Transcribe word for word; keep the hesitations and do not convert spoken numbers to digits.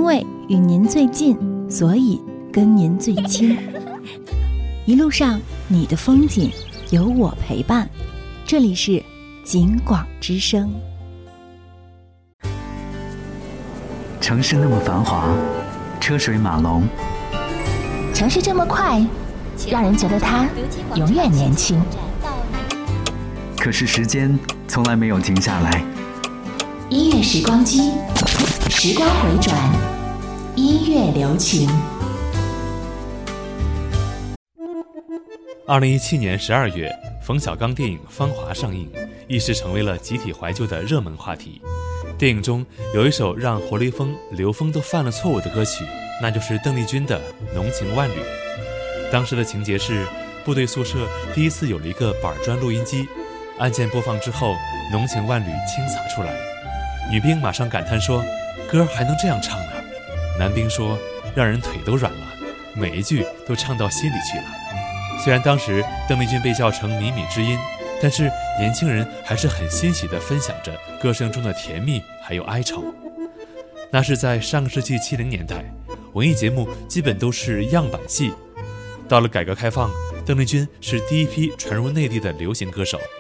为与您最近，所以跟您最亲。一路上你的风景有我陪伴，这里是景广之声。 城市那么繁华，车水马龙， 城市这么快，让人觉得它永远年轻。 可是时间从来没有停下来。 音乐时光机，时光回转，音乐留情。 二零一七年十二月，冯小刚电影《芳华》上映，一时成为了集体怀旧的热门话题。电影中有一首让活雷锋、刘峰都犯了错误的歌曲，那就是邓丽君的《浓情万缕》。当时的情节是，部队宿舍第一次有了一个板砖录音机，按键播放之后，浓情万缕倾洒出来。女兵马上感叹说：“歌还能这样唱呢？”男兵说：“让人腿都软了，每一句都唱到心里去了。”虽然当时邓丽君被叫成靡靡之音，但是年轻人还是很欣喜地分享着歌声中的甜蜜还有哀愁。那是在上个世纪七零年代，文艺节目基本都是样板戏。到了改革开放，邓丽君是第一批传入内地的流行歌手，